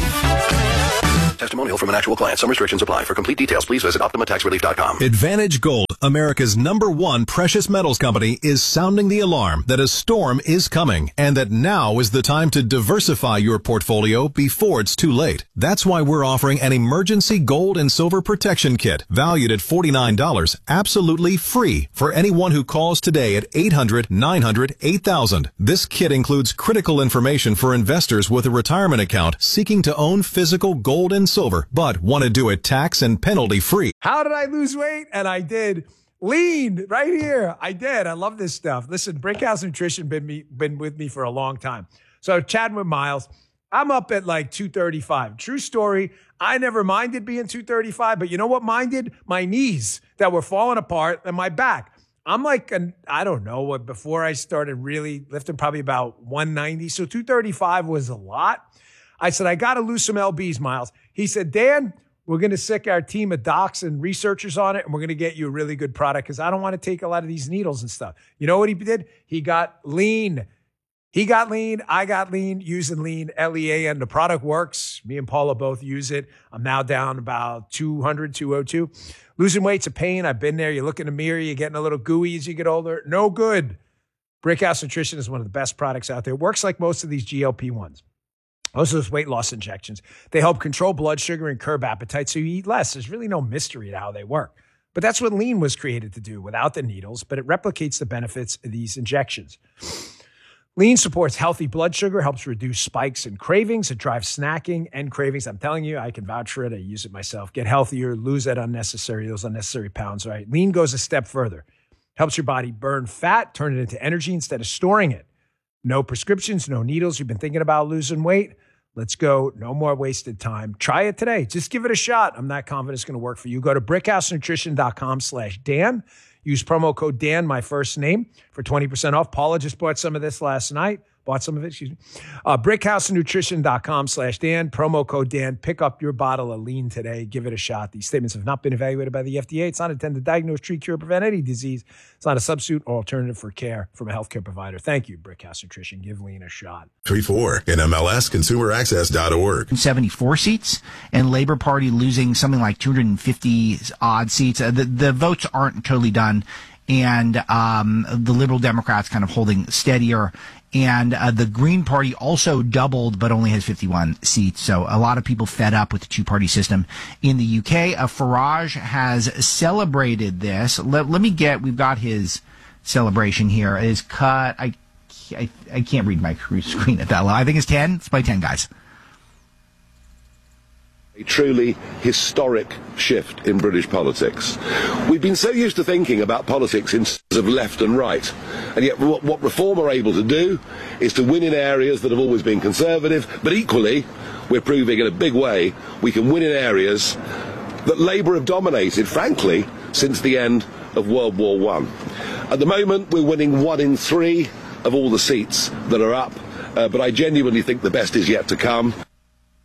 Testimonial from an actual client. Some restrictions apply. For complete details, please visit Optima Tax Relief dot com. Advantage Gold, America's number one precious metals company, is sounding the alarm that a storm is coming and that now is the time to diversify your portfolio before it's too late. That's why we're offering an emergency gold and silver protection kit valued at forty-nine dollars, absolutely free for anyone who calls today at eight hundred, nine hundred, eight thousand. This kit includes critical information for investors with a retirement account seeking to own physical gold and silver, but want to do it tax and penalty free. How did I lose weight? And I did. Lean right here. I did. I love this stuff. Listen, Brickhouse Nutrition been me been with me for a long time. So chatting with Miles, I'm up at like two thirty-five. True story. I never minded being two thirty-five, but you know what minded? My knees that were falling apart and my back. I'm like, an, I don't know what, before I started really lifting, probably about one ninety. So two thirty-five was a lot. I said, I got to lose some L Bs, Miles. He said, Dan, we're going to sick our team of docs and researchers on it, and we're going to get you a really good product because I don't want to take a lot of these needles and stuff. You know what he did? He got lean. He got lean. I got lean using lean, L E A N. The product works. Me and Paula both use it. I'm now down about two hundred, two oh two. Losing weight's a pain. I've been there. You look in the mirror, you're getting a little gooey as you get older. No good. Brickhouse Nutrition is one of the best products out there. It works like most of these G L P ones. Most of those weight loss injections. They help control blood sugar and curb appetite so you eat less. There's really no mystery to how they work. But that's what lean was created to do without the needles, but it replicates the benefits of these injections. Lean supports healthy blood sugar, helps reduce spikes and cravings. It drives snacking and cravings. I'm telling you, I can vouch for it. I use it myself. Get healthier, lose that unnecessary, those unnecessary pounds, right? Lean goes a step further. Helps your body burn fat, turn it into energy instead of storing it. No prescriptions, no needles. You've been thinking about losing weight? Let's go. No more wasted time. Try it today. Just give it a shot. I'm not confident it's going to work for you. Go to brickhousenutrition.com slash Dan. Use promo code Dan, my first name, for twenty percent off. Paula just bought some of this last night. Bought some of it, excuse me. Uh, brickhousenutrition.com slash Dan. Promo code Dan. Pick up your bottle of lean today. Give it a shot. These statements have not been evaluated by the F D A. It's not intended to diagnose, treat, cure, prevent any disease. It's not a substitute or alternative for care from a healthcare provider. Thank you, Brickhouse Nutrition. Give lean a shot. three four and M L S consumer access dot org. seventy-four seats, and Labor Party losing something like two hundred fifty odd seats. Uh, the, the votes aren't totally done, and um, the Liberal Democrats kind of holding steadier. And uh, the Green Party also doubled, but only has fifty-one seats. So a lot of people fed up with the two-party system in the U K. Uh, Farage has celebrated this. Let, let me get, we've got his celebration here. It is cut. I, I, I can't read my screen at that level. I think it's ten. Let's play ten, guys. A truly historic shift in British politics. We've been so used to thinking about politics in terms of left and right, and yet what, what Reform are able to do is to win in areas that have always been conservative, but equally, we're proving in a big way, we can win in areas that Labour have dominated, frankly, since the end of World War One. At the moment, we're winning one in three of all the seats that are up, uh, but I genuinely think the best is yet to come.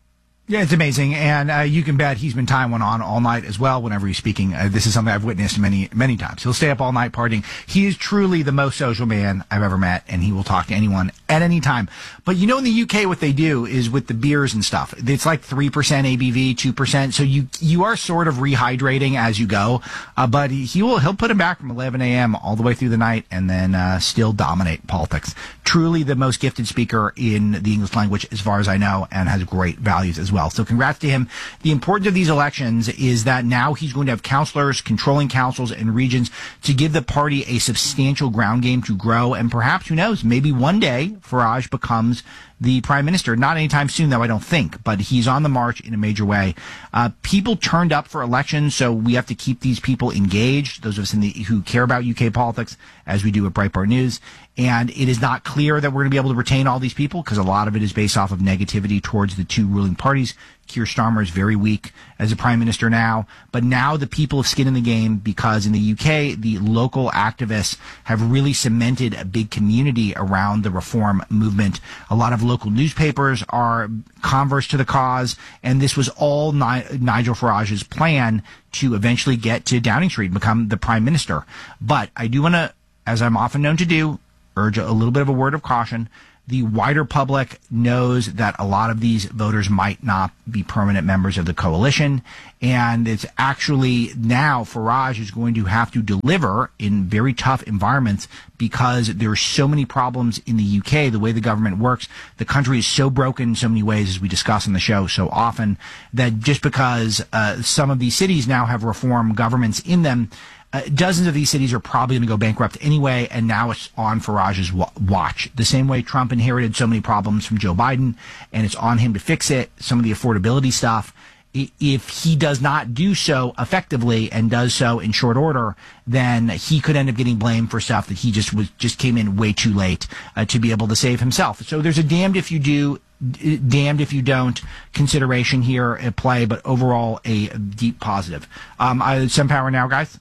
Yeah, it's amazing, and uh, you can bet he's been tying one on all night as well whenever he's speaking. Uh, this is something I've witnessed many, many times. He'll stay up all night partying. He is truly the most social man I've ever met, and he will talk to anyone at any time. But you know, in the U K, what they do is with the beers and stuff, it's like three percent A B V, two percent, so you you are sort of rehydrating as you go, uh, but he, he will, he'll put him back from eleven a.m. all the way through the night and then uh, still dominate politics. Truly the most gifted speaker in the English language, as far as I know, and has great values as well. So congrats to him. The importance of these elections is that now he's going to have counselors, controlling councils and regions to give the party a substantial ground game to grow. And perhaps, who knows, maybe one day Farage becomes the prime minister. Not anytime soon, though, I don't think, but he's on the march in a major way. Uh, people turned up for elections, so we have to keep these people engaged, those of us in the, who care about U K politics, as we do at Breitbart News. And it is not clear that we're going to be able to retain all these people because a lot of it is based off of negativity towards the two ruling parties. Keir Starmer is very weak as a prime minister now, but now the people have skin in the game because in the U K, the local activists have really cemented a big community around the reform movement. A lot of local newspapers are converse to the cause, and this was all Ni- Nigel Farage's plan to eventually get to Downing Street and become the prime minister. But I do want to, as I'm often known to do, urge a little bit of a word of caution. The wider public knows that a lot of these voters might not be permanent members of the coalition, and it's actually now Farage is going to have to deliver in very tough environments because there are so many problems in the U K, the way the government works. The country is so broken in so many ways, as we discuss on the show so often, that just because uh, some of these cities now have reform governments in them, Uh, dozens of these cities are probably going to go bankrupt anyway, and now it's on Farage's wa- watch. The same way Trump inherited so many problems from Joe Biden, and it's on him to fix it, some of the affordability stuff. I- if he does not do so effectively and does so in short order, then he could end up getting blamed for stuff that he just was just came in way too late uh, to be able to save himself. So there's a damned if you do, d- damned if you don't consideration here at play, but overall a deep positive. Um, I, some power now, guys.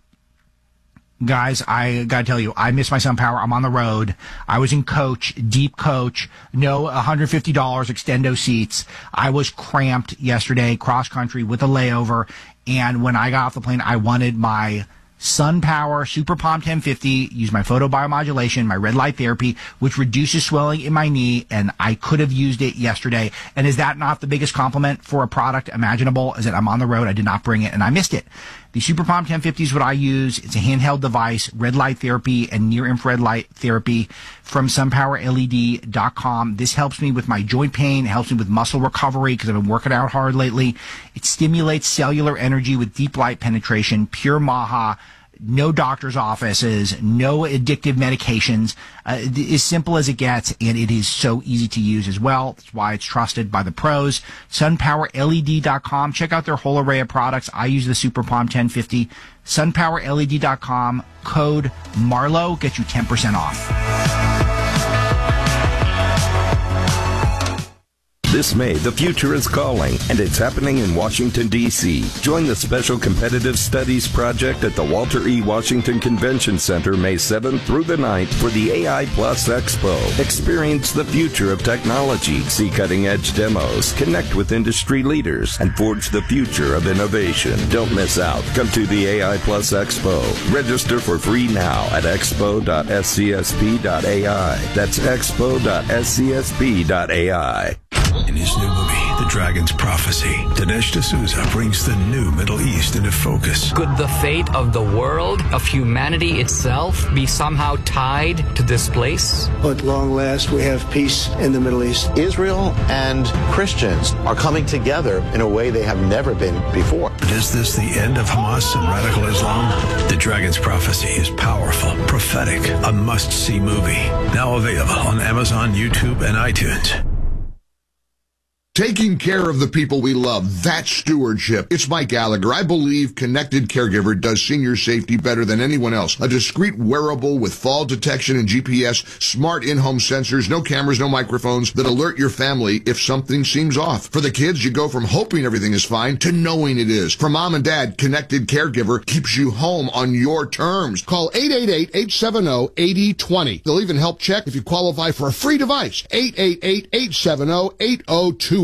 Guys, I gotta tell you, I miss my SunPower. I'm on the road. I was in coach, deep coach, no one hundred fifty dollars extendo seats. I was cramped yesterday, cross country with a layover. And when I got off the plane, I wanted my SunPower Super Palm ten fifty, use my photobiomodulation, my red light therapy, which reduces swelling in my knee, and I could have used it yesterday. And is that not the biggest compliment for a product imaginable? Is that I'm on the road, I did not bring it, and I missed it. The Super Palm ten fifty is what I use. It's a handheld device, red light therapy and near infrared light therapy from sun power L E D dot com. This helps me with my joint pain. It helps me with muscle recovery because I've been working out hard lately. It stimulates cellular energy with deep light penetration, pure Maha. No doctor's offices, no addictive medications, uh, as simple as it gets, and it is so easy to use as well. That's why it's trusted by the pros. sun power L E D dot com. Check out their whole array of products. I use the Super Palm ten fifty. sun power L E D dot com. Code Marlowe gets you ten percent off. This May, the future is calling, and it's happening in Washington, D C Join the Special Competitive Studies Project at the Walter E. Washington Convention Center May seventh through the ninth for the A I Plus Expo. Experience the future of technology, see cutting-edge demos, connect with industry leaders, and forge the future of innovation. Don't miss out. Come to the A I Plus Expo. Register for free now at expo dot s c s p dot a i. That's expo dot s c s p dot a i. In his new movie, The Dragon's Prophecy, Dinesh D'Souza brings the new Middle East into focus. Could the fate of the world, of humanity itself, be somehow tied to this place? At long last, we have peace in the Middle East. Israel and Christians are coming together in a way they have never been before. But is this the end of Hamas and radical Islam? The Dragon's Prophecy is powerful, prophetic, a must-see movie. Now available on Amazon, YouTube, and iTunes. Taking care of the people we love, that's stewardship. It's Mike Gallagher. I believe Connected Caregiver does senior safety better than anyone else. A discreet wearable with fall detection and G P S, smart in-home sensors, no cameras, no microphones that alert your family if something seems off. For the kids, you go from hoping everything is fine to knowing it is. For mom and dad, Connected Caregiver keeps you home on your terms. Call eight eight eight, eight seven zero, eight zero two zero. They'll even help check if you qualify for a free device. eight eight eight, eight seven zero, eight zero two zero.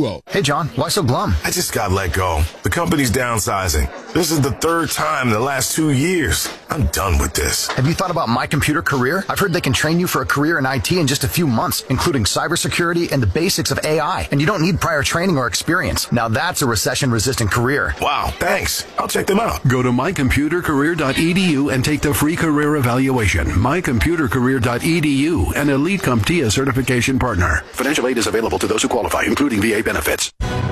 duo. Hey, John, why so glum? I just got let go. The company's downsizing. This is the third time in the last two years. I'm done with this. Have you thought about My Computer Career? I've heard they can train you for a career in I T in just a few months, including cybersecurity and the basics of A I. And you don't need prior training or experience. Now that's a recession-resistant career. Wow, thanks. I'll check them out. Go to my computer career dot e d u and take the free career evaluation. my computer career dot e d u, an Elite CompTIA certification partner. Financial aid is available to those who qualify, including V A benefits.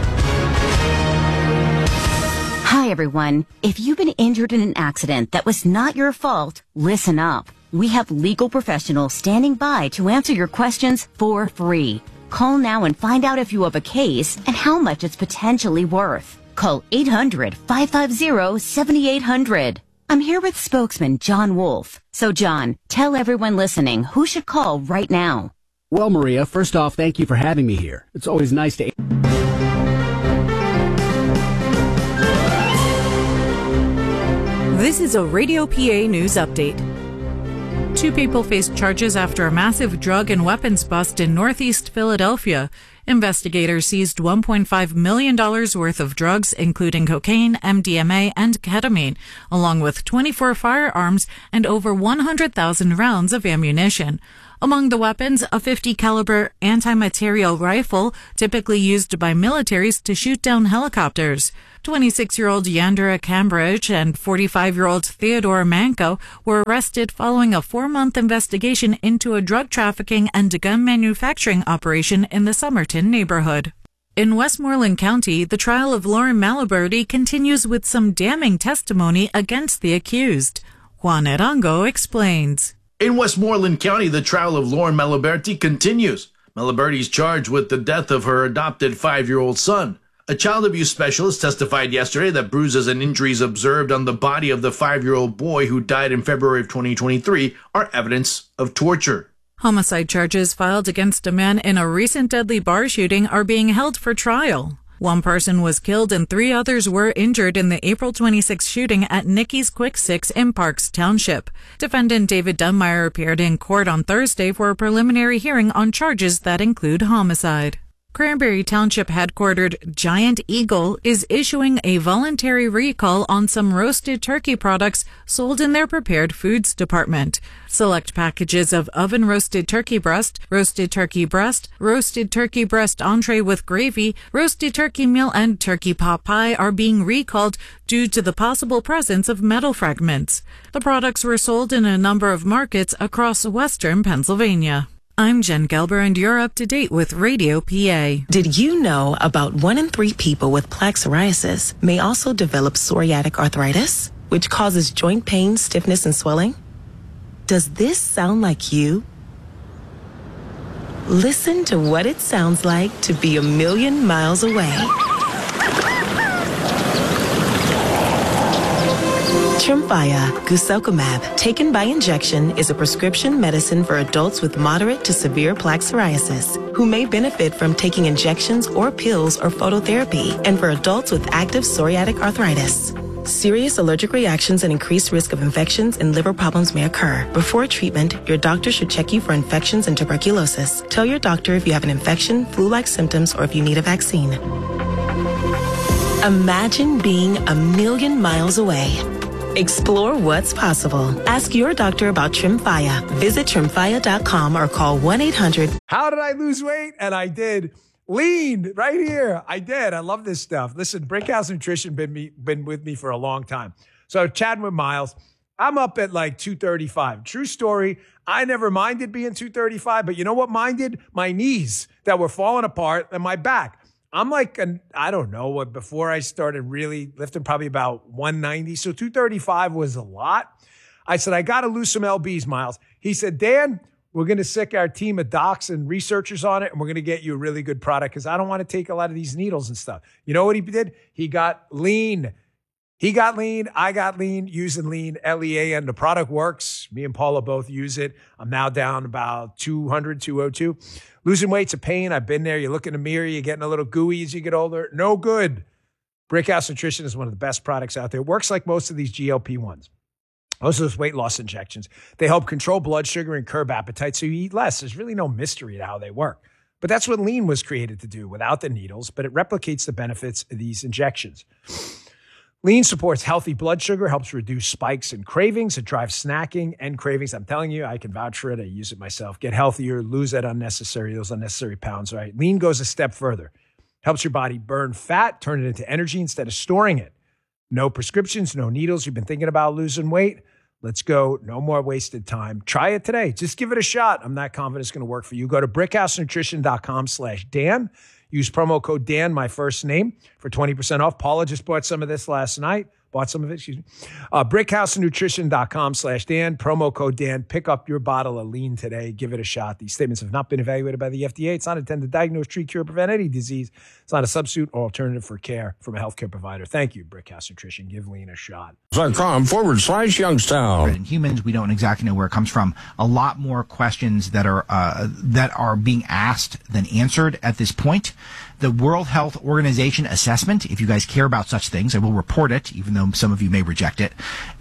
Hi, everyone. If you've been injured in an accident that was not your fault, listen up. We have legal professionals standing by to answer your questions for free. Call now and find out if you have a case and how much it's potentially worth. Call eight hundred, five five zero, seven eight zero zero. I'm here with spokesman John Wolf. So, John, tell everyone listening who should call right now. Well, Maria, first off, thank you for having me here. It's always nice to... This is a Radio P A news update. Two people faced charges after a massive drug and weapons bust in Northeast Philadelphia. Investigators seized one point five million dollars worth of drugs, including cocaine, M D M A, and ketamine, along with twenty-four firearms and over one hundred thousand rounds of ammunition. Among the weapons, a fifty caliber anti-materiel rifle, typically used by militaries to shoot down helicopters. twenty-six-year-old Yandera Cambridge and forty-five-year-old Theodore Manco were arrested following a four-month investigation into a drug trafficking and gun manufacturing operation in the Somerton neighborhood. In Westmoreland County, the trial of Lauren Maliberti continues with some damning testimony against the accused. Juan Arango explains. In Westmoreland County, the trial of Lauren Maliberti continues. Maliberti is charged with the death of her adopted five-year-old son. A child abuse specialist testified yesterday that bruises and injuries observed on the body of the five-year-old boy who died in February of twenty twenty-three are evidence of torture. Homicide charges filed against a man in a recent deadly bar shooting are being held for trial. One person was killed and three others were injured in the April twenty-sixth shooting at Nicky's Quick Six in Parks Township. Defendant David Dunmeyer appeared in court on Thursday for a preliminary hearing on charges that include homicide. Cranberry Township headquartered Giant Eagle is issuing a voluntary recall on some roasted turkey products sold in their prepared foods department. Select packages of oven roasted turkey breast, roasted turkey breast, roasted turkey breast entree with gravy, roasted turkey meal, and turkey pot pie are being recalled due to the possible presence of metal fragments. The products were sold in a number of markets across western Pennsylvania. I'm Jen Gelber, and you're up to date with Radio P A. Did you know about one in three people with plaque psoriasis may also develop psoriatic arthritis, which causes joint pain, stiffness, and swelling? Does this sound like you? Listen to what it sounds like to be a million miles away. Tremfya guselkumab, taken by injection, is a prescription medicine for adults with moderate to severe plaque psoriasis who may benefit from taking injections or pills or phototherapy, and for adults with active psoriatic arthritis. Serious allergic reactions and increased risk of infections and liver problems may occur. Before treatment, your doctor should check you for infections and tuberculosis. Tell your doctor if you have an infection, flu-like symptoms, or if you need a vaccine. Imagine being a million miles away. Explore what's possible. Ask your doctor about Tremfya. Visit tremfya dot com or call one eight hundred. How did I lose weight? And I did. Lean right here. I did. I love this stuff. Listen, Brickhouse Nutrition been me been with me for a long time. So chatting with Miles, I'm up at like two thirty-five. True story. I never minded being two thirty-five, but you know what minded? My knees that were falling apart and my back. I'm like, an, I don't know what, before I started really lifting, probably about one ninety. So two thirty-five was a lot. I said, I got to lose some L Bs, Miles. He said, Dan, we're going to sick our team of docs and researchers on it, and we're going to get you a really good product because I don't want to take a lot of these needles and stuff. You know what he did? He got lean. He got lean. I got lean, using lean, L E A, and the product works. Me and Paula both use it. I'm now down about two hundred, two oh two. Losing weight's a pain. I've been there. You look in the mirror, you're getting a little gooey as you get older. No good. Brickhouse Nutrition is one of the best products out there. It works like most of these G L P ones. Most of those weight loss injections. They help control blood sugar and curb appetite so you eat less. There's really no mystery to how they work. But that's what lean was created to do without the needles, but it replicates the benefits of these injections. Lean supports healthy blood sugar, helps reduce spikes and cravings. It drives snacking and cravings. I'm telling you, I can vouch for it. I use it myself. Get healthier, lose that unnecessary, those unnecessary pounds, right? Lean goes a step further. Helps your body burn fat, turn it into energy instead of storing it. No prescriptions, no needles. You've been thinking about losing weight? Let's go. No more wasted time. Try it today. Just give it a shot. I'm not confident it's going to work for you. Go to brickhousenutrition.com slash Dan. Use promo code Dan, my first name, for twenty percent off. Paula just bought some of this last night. Bought some of it, excuse me. Uh, brickhousenutrition.com slash Dan. Promo code Dan. Pick up your bottle of lean today. Give it a shot. These statements have not been evaluated by the F D A. It's not intended to diagnose, treat, cure, prevent any disease. It's not a substitute or alternative for care from a healthcare provider. Thank you, Brickhouse Nutrition. Give lean a shot. .com forward slash Youngstown. In humans, we don't exactly know where it comes from. A lot more questions that are uh, that are being asked than answered at this point. The World Health Organization assessment, if you guys care about such things, I will report it, even though some of you may reject it,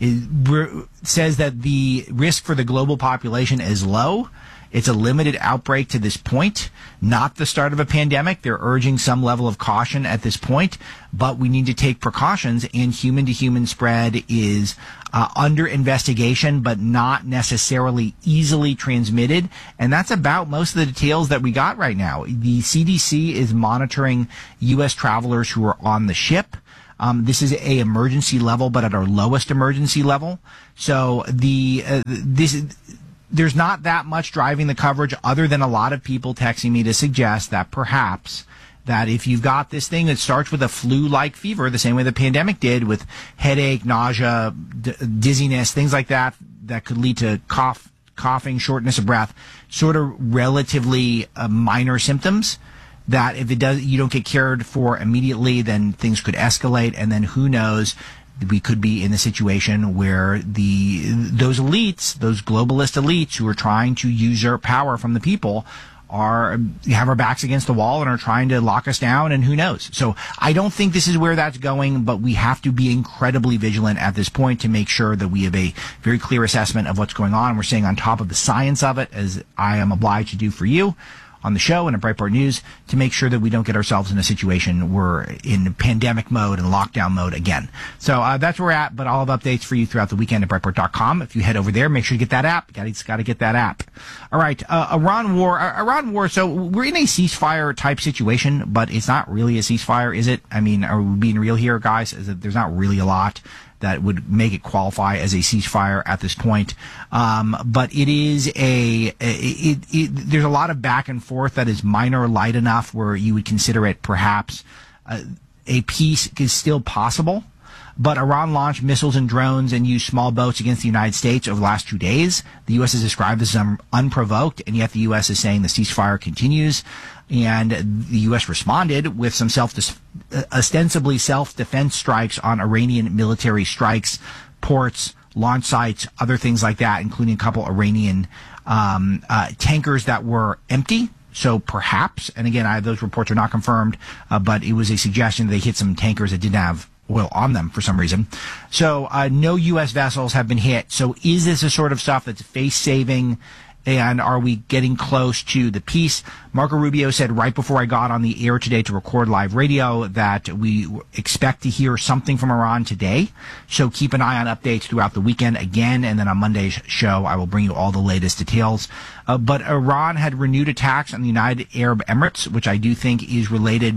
it says that the risk for the global population is low. It's a limited outbreak to this point, not the start of a pandemic. They're urging some level of caution at this point, but we need to take precautions, and human-to-human spread is uh, under investigation, but not necessarily easily transmitted. And that's about most of the details that we got right now. The C D C is monitoring U S travelers who are on the ship. Um, this is a emergency level, but at our lowest emergency level. So the uh, this. There's not that much driving the coverage other than a lot of people texting me to suggest that perhaps that if you've got this thing that starts with a flu-like fever, the same way the pandemic did, with headache, nausea, d- dizziness, things like that, that could lead to cough, coughing, shortness of breath, sort of relatively uh, minor symptoms, that if it does, you don't get cared for immediately, then things could escalate, and then who knows, we could be in a situation where the those elites, those globalist elites who are trying to usurp power from the people, are have our backs against the wall and are trying to lock us down, and who knows. So I don't think this is where that's going, but we have to be incredibly vigilant at this point to make sure that we have a very clear assessment of what's going on. We're staying on top of the science of it, as I am obliged to do for you on the show and at Breitbart News, to make sure that we don't get ourselves in a situation where we're in pandemic mode and lockdown mode again. So uh, that's where we're at, but I'll have updates for you throughout the weekend at Breitbart dot com. If you head over there, make sure you get that app. You got to get that app. All right, uh, Iran war. Uh, Iran war, so we're in a ceasefire type situation, but it's not really a ceasefire, is it? I mean, are we being real here, guys? Is it, there's not really a lot that would make it qualify as a ceasefire at this point. Um, but it is a, it, it, it, there's a lot of back and forth that is minor, light enough where you would consider it perhaps uh, a peace is still possible. But Iran launched missiles and drones and used small boats against the United States over the last two days. The U S has described this as un- unprovoked, and yet the U S is saying the ceasefire continues. And the U S responded with some self, ostensibly self-defense strikes on Iranian military strikes, ports, launch sites, other things like that, including a couple Iranian um, uh, tankers that were empty. So perhaps, and again, I, those reports are not confirmed, uh, but it was a suggestion that they hit some tankers that didn't have oil on them for some reason. So uh, no U S vessels have been hit. So is this a sort of stuff that's face-saving? And are we getting close to the peace? Marco Rubio said right before I got on the air today to record live radio that we expect to hear something from Iran today. So keep an eye on updates throughout the weekend again. And then on Monday's show, I will bring you all the latest details. Uh, but Iran had renewed attacks on the United Arab Emirates, which I do think is related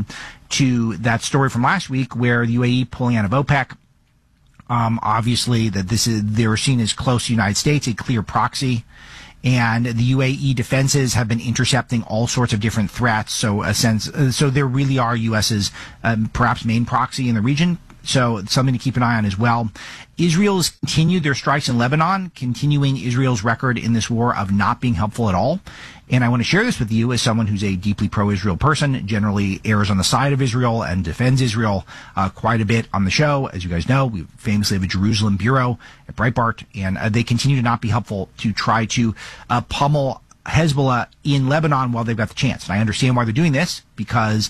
to that story from last week where the U A E pulling out of OPEC. Um, obviously that this is, they were seen as close to the United States, a clear proxy. And the U A E defenses have been intercepting all sorts of different threats. So a sense, so there really are US's um, perhaps main proxy in the region. So it's something to keep an eye on as well. Israel has continued their strikes in Lebanon, continuing Israel's record in this war of not being helpful at all. And I want to share this with you as someone who's a deeply pro-Israel person, generally errs on the side of Israel and defends Israel uh, quite a bit on the show. As you guys know, we famously have a Jerusalem bureau at Breitbart, and uh, they continue to not be helpful to try to uh, pummel Hezbollah in Lebanon while they've got the chance. And I understand why they're doing this, because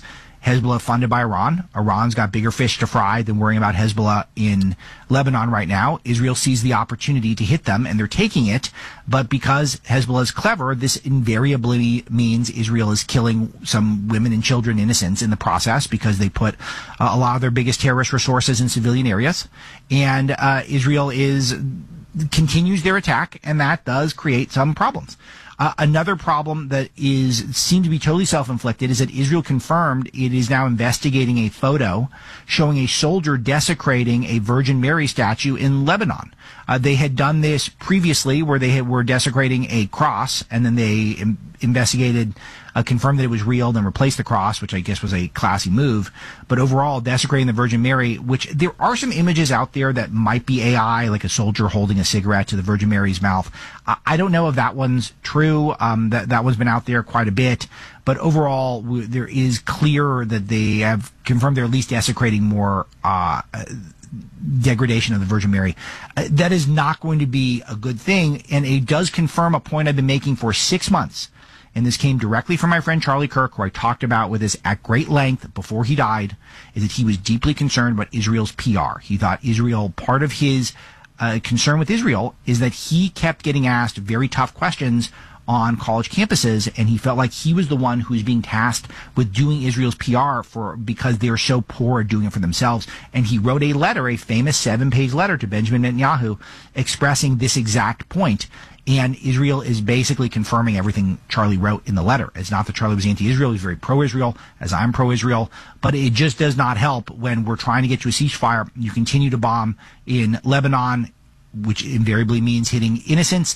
Hezbollah funded by Iran. Iran's got bigger fish to fry than worrying about Hezbollah in Lebanon right now. Israel sees the opportunity to hit them, and they're taking it. But because Hezbollah is clever, this invariably means Israel is killing some women and children, innocents, in the process, because they put uh, a lot of their biggest terrorist resources in civilian areas. And uh, Israel is continues their attack, and that does create some problems. Uh, another problem that is seemed to be totally self-inflicted is that Israel confirmed it is now investigating a photo showing a soldier desecrating a Virgin Mary statue in Lebanon. Uh, they had done this previously, where they had, were desecrating a cross, and then they im- investigated, uh, confirmed that it was real, then replaced the cross, which I guess was a classy move. But overall, desecrating the Virgin Mary, which there are some images out there that might be A I, like a soldier holding a cigarette to the Virgin Mary's mouth. I, I don't know if that one's true. Um, that that one's been out there quite a bit. But overall, w- there is clear that they have confirmed they're at least desecrating more uh, degradation of the Virgin Mary. Uh, that is not going to be a good thing, and it does confirm a point I've been making for six months. And this came directly from my friend Charlie Kirk, who I talked about with this at great length before he died, is that he was deeply concerned about Israel's P R. He thought Israel, part of his uh, concern with Israel is that he kept getting asked very tough questions on college campuses, and he felt like he was the one who was being tasked with doing Israel's P R for because they're so poor at doing it for themselves. And he wrote a letter, a famous seven-page letter to Benjamin Netanyahu expressing this exact point. And Israel is basically confirming everything Charlie wrote in the letter. It's not that Charlie was anti-Israel. He's very pro-Israel, as I'm pro-Israel. But it just does not help when we're trying to get to a ceasefire. You continue to bomb in Lebanon, which invariably means hitting innocents.